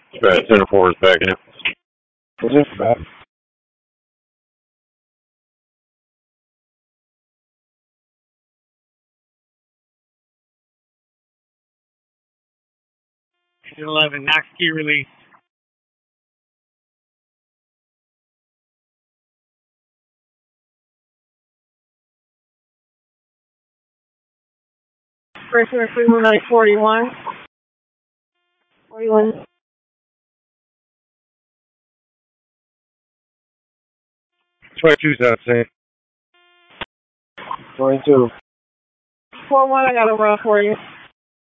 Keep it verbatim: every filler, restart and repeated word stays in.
Right, center four is back in. Is it back? eleven, Knox key release. Person approval nine forty-one. forty-one. twenty-two sounds same. twenty-two. four one, I got a run for you.